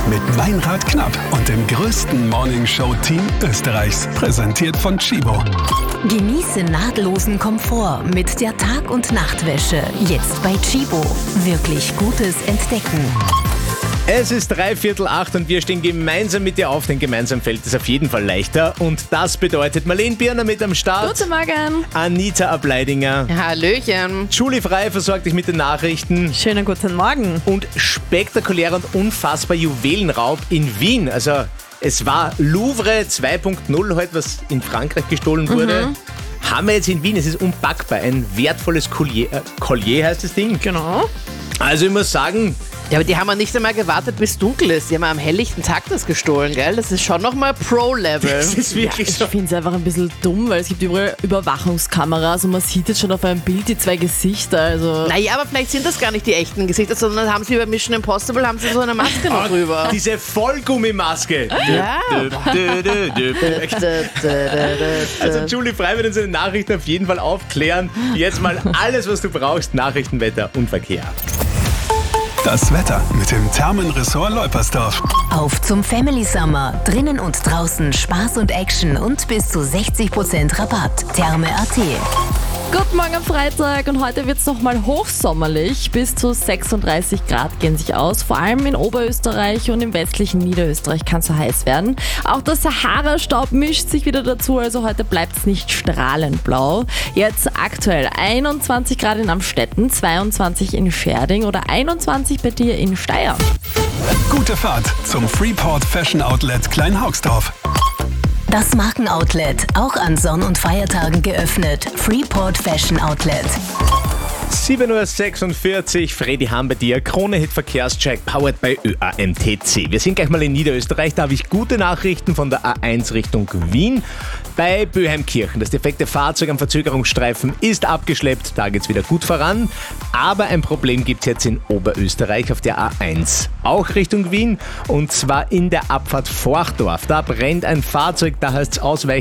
mit Meinrad Knapp und dem größten Morningshow-Team Österreichs. Präsentiert von Chibo. Genieße nahtlosen Komfort mit der Tag- und Nachtwäsche. Jetzt bei Chibo. Wirklich Gutes entdecken. Es ist 7:45 und wir stehen gemeinsam mit dir auf, denn gemeinsam fällt es auf jeden Fall leichter. Und das bedeutet Marlene Birner mit am Start. Guten Morgen. Anita Ableidinger. Hallöchen. Julie Frey versorgt dich mit den Nachrichten. Schönen guten Morgen. Und spektakulärer und unfassbar Juwelenraub in Wien. Also es war Louvre 2.0 heute, was in Frankreich gestohlen wurde. Haben wir jetzt in Wien, es ist unpackbar. Ein wertvolles Collier heißt das Ding. Genau. Also ich muss sagen, Ja, aber die haben ja nicht einmal gewartet, bis dunkel ist. Die haben ja am helllichten Tag das gestohlen, gell? Das ist schon nochmal Pro-Level. das ist wirklich Ich so. finde es einfach ein bisschen dumm, weil es gibt überall Überwachungskameras und man sieht jetzt schon auf einem Bild die zwei Gesichter. Also Naja, aber vielleicht sind das gar nicht die echten Gesichter, sondern haben sie bei Mission Impossible haben sie so eine Maske noch drüber. Diese Vollgummimaske. Ja. Also Julie Frey wird uns in den Nachrichten auf jeden Fall aufklären. Jetzt mal alles, was du brauchst. Nachrichten, Wetter und Verkehr. Das Wetter mit dem Thermenressort Leupersdorf. Auf zum Family Summer. Drinnen und draußen Spaß und Action und bis zu 60% Rabatt. Therme.at. Guten Morgen am Freitag und heute wird es nochmal hochsommerlich. Bis zu 36 Grad gehen sich aus. Vor allem in Oberösterreich und im westlichen Niederösterreich kann es so heiß werden. Auch der Sahara-Staub mischt sich wieder dazu, also heute bleibt es nicht strahlend blau. Jetzt aktuell 21 Grad in Amstetten, 22 in Scherding oder 21 bei dir in Steyr. Gute Fahrt zum Freeport Fashion Outlet Kleinhaugsdorf. Das Markenoutlet. Auch an Sonn- und Feiertagen geöffnet. Freeport Fashion Outlet. 7:46 Uhr, Freddy Ham bei dir, Krone-Hit Verkehrscheck, powered by ÖAMTC. Wir sind gleich mal in Niederösterreich, da habe ich gute Nachrichten von der A1 Richtung Wien. Bei Böheimkirchen, das defekte Fahrzeug am Verzögerungsstreifen ist abgeschleppt, da geht's wieder gut voran. Aber ein Problem gibt's jetzt in Oberösterreich auf der A1, auch Richtung Wien, und zwar in der Abfahrt Forchdorf. Da brennt ein Fahrzeug, da heißt's ausweichen.